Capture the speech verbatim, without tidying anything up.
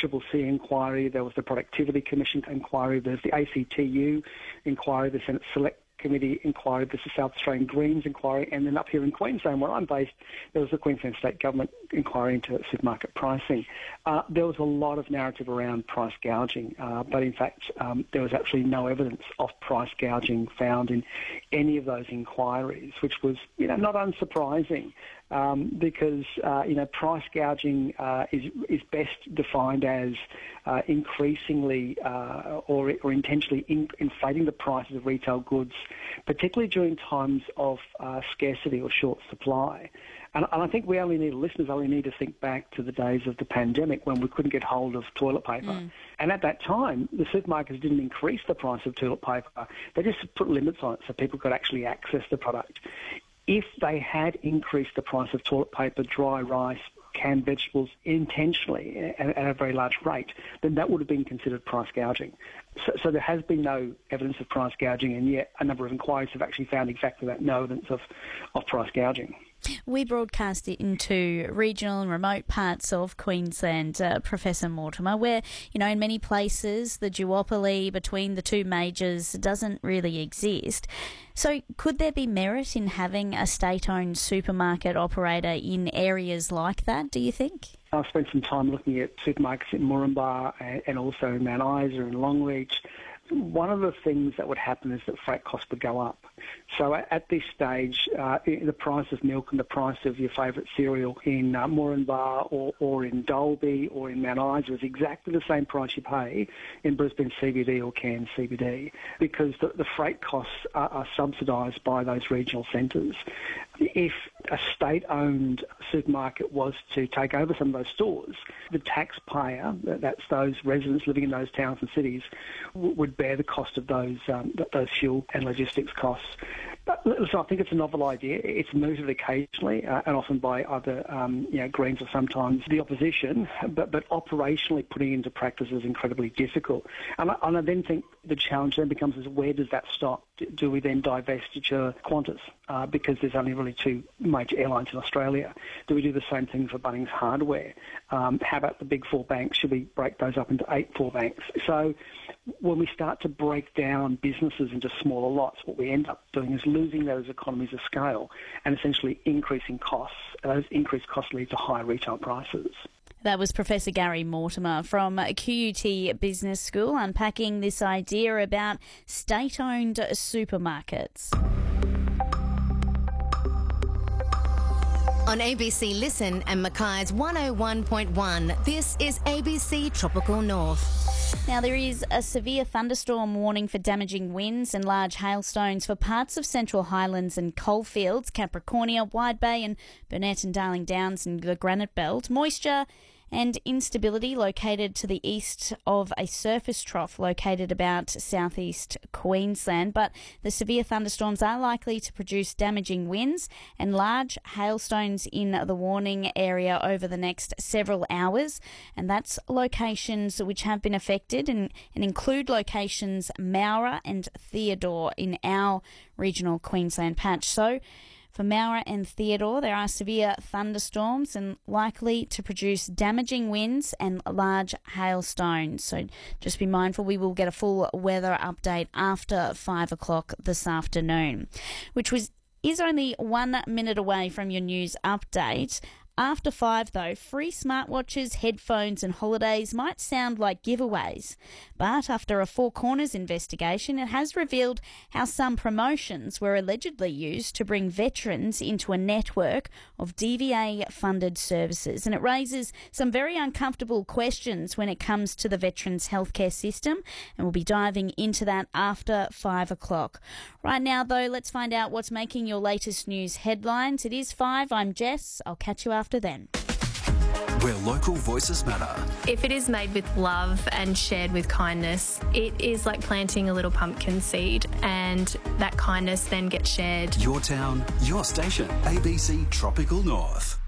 C C C inquiry, there was the Productivity Commission inquiry, there's the A C T U inquiry, the Senate Select Committee inquiry, there's the South Australian Greens inquiry, and then up here in Queensland, where I'm based, there was the Queensland State Government inquiry into supermarket pricing. Uh, there was a lot of narrative around price gouging, uh, but in fact, um, there was actually no evidence of price gouging found in any of those inquiries, which was, you know, not unsurprising. Um, because, uh, you know, price gouging uh, is is best defined as uh, increasingly uh, or, or intentionally in, inflating the prices of retail goods, particularly during times of uh, scarcity or short supply. And, and I think we only need, listeners only need to think back to the days of the pandemic when we couldn't get hold of toilet paper. Mm. And at that time, the supermarkets didn't increase the price of toilet paper. They just put limits on it so people could actually access the product. If they had increased the price of toilet paper, dry rice, canned vegetables intentionally at, at a very large rate, then that would have been considered price gouging. So, so there has been no evidence of price gouging, and yet a number of inquiries have actually found exactly that, no evidence of, of price gouging. We broadcast it into regional and remote parts of Queensland, uh, Professor Mortimer, where, you know, in many places the duopoly between the two majors doesn't really exist. So could there be merit in having a state-owned supermarket operator in areas like that, do you think? I've spent some time looking at supermarkets in Moranbah and also in Mount Isa and Longreach. One of the things that would happen is that freight costs would go up. So at this stage, uh, the price of milk and the price of your favourite cereal in uh, Moranbah or, or in Dalby or in Mount Isa is exactly the same price you pay in Brisbane C B D or Cairns C B D, because the, the freight costs are, are subsidised by those regional centres. If a state-owned supermarket was to take over some of those stores, the taxpayer, that's those residents living in those towns and cities, w- would bear the cost of those um, those fuel and logistics costs. But listen, I think it's a novel idea. It's mooted occasionally, uh, and often by other um, you know, Greens or sometimes the opposition, but, but operationally putting into practice is incredibly difficult. And I, and I then think the challenge then becomes is where does that stop? Do we then divestiture Qantas uh, because there's only really two major airlines in Australia? Do we do the same thing for Bunnings Hardware? Um, how about the big four banks? Should we break those up into eight four banks? So when we start to break down businesses into smaller lots, what we end up doing is losing those economies of scale and essentially increasing costs. And those increased costs lead to higher retail prices. That was Professor Gary Mortimer from Q U T Business School unpacking this idea about state-owned supermarkets. On A B C Listen and Mackay's one oh one point one, this is A B C Tropical North. Now, there is a severe thunderstorm warning for damaging winds and large hailstones for parts of Central Highlands and Coalfields, Capricornia, Wide Bay and Burnett and Darling Downs and the Granite Belt. Moisture and instability located to the east of a surface trough located about southeast Queensland. But the severe thunderstorms are likely to produce damaging winds and large hailstones in the warning area over the next several hours. And that's locations which have been affected and, and include locations Mowra and Theodore in our regional Queensland patch. So for Mowra and Theodore, there are severe thunderstorms and likely to produce damaging winds and large hailstones. So just be mindful, we will get a full weather update after five o'clock this afternoon, which was is only one minute away from your news update. After five, though, free smartwatches, headphones and holidays might sound like giveaways. But after a Four Corners investigation, it has revealed how some promotions were allegedly used to bring veterans into a network of D V A-funded services. And it raises some very uncomfortable questions when it comes to the veterans' healthcare system. And we'll be diving into that after five o'clock. Right now, though, let's find out what's making your latest news headlines. It is five. I'm Jess. I'll catch you after. After then. Where local voices matter. If it is made with love and shared with kindness, it is like planting a little pumpkin seed, and that kindness then gets shared. Your town, your station, A B C Tropical North.